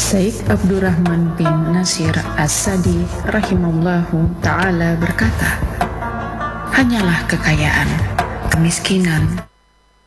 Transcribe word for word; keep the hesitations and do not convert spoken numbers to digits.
Syekh Abdurrahman bin Nasir As-Sa'di rahimahullahu ta'ala berkata, hanyalah kekayaan, kemiskinan,